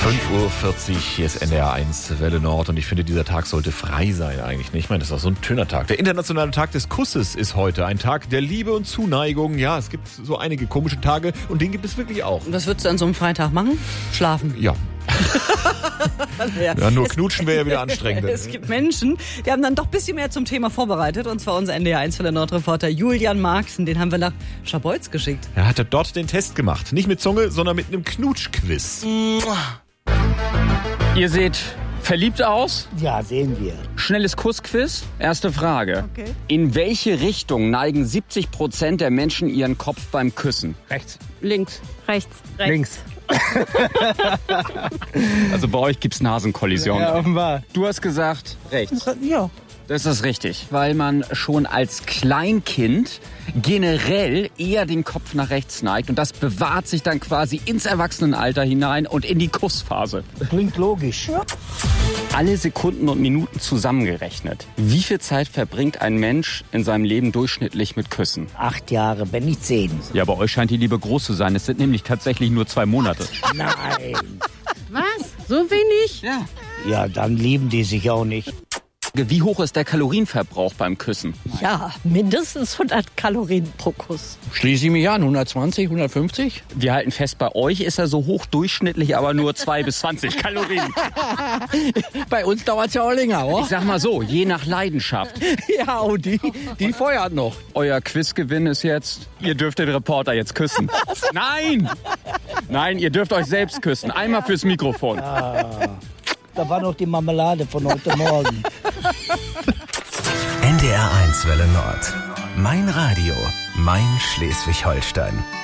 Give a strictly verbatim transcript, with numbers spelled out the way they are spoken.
fünf Uhr vierzig, hier ist N D R eins Welle Nord und ich finde, dieser Tag sollte frei sein eigentlich. Ich meine, das ist auch so ein schöner Tag. Der internationale Tag des Kusses ist heute ein Tag der Liebe und Zuneigung. Ja, es gibt so einige komische Tage und den gibt es wirklich auch. Was würdest du an so einem Freitag machen? Schlafen. Ja. Ja, nur knutschen wäre ja wieder anstrengend. Es gibt Menschen, die haben dann doch ein bisschen mehr zum Thema vorbereitet. Und zwar unser N D R eins Welle Nord-Reporter Julian Marxen. Den haben wir nach Scharbeutz geschickt. Er hatte dort den Test gemacht. Nicht mit Zunge, sondern mit einem Knutschquiz. Ihr seht verliebt aus? Ja, sehen wir. Schnelles Kussquiz. Erste Frage. Okay. In welche Richtung neigen siebzig Prozent der Menschen ihren Kopf beim Küssen? Rechts. Links. Rechts. Links. Also bei euch gibt's Nasenkollisionen. Ja, offenbar. Du hast gesagt rechts. Ja. Das ist richtig, weil man schon als Kleinkind generell eher den Kopf nach rechts neigt und das bewahrt sich dann quasi ins Erwachsenenalter hinein und in die Kussphase. Klingt logisch. Ja. Alle Sekunden und Minuten zusammengerechnet. Wie viel Zeit verbringt ein Mensch in seinem Leben durchschnittlich mit Küssen? Acht Jahre, wenn nicht zehn. Ja, bei euch scheint die Liebe groß zu sein. Es sind nämlich tatsächlich nur zwei Monate. Nein. Was? So wenig? Ja. Ja, dann lieben die sich auch nicht. Wie hoch ist der Kalorienverbrauch beim Küssen? Ja, mindestens hundert Kalorien pro Kuss. Schließe ich mich an, hundertzwanzig, hundertfünfzig? Wir halten fest, bei euch ist er so hoch durchschnittlich, aber nur zwei bis zwanzig Kalorien. Bei uns dauert es ja auch länger, Ich oder? sag mal so, je nach Leidenschaft. Ja, und die, die feuert noch. Euer Quizgewinn ist jetzt, ihr dürft den Reporter jetzt küssen. Nein! Nein, ihr dürft euch selbst küssen. Einmal fürs Mikrofon. Da war noch die Marmelade von heute Morgen. N D R eins Welle Nord. Mein Radio, mein Schleswig-Holstein.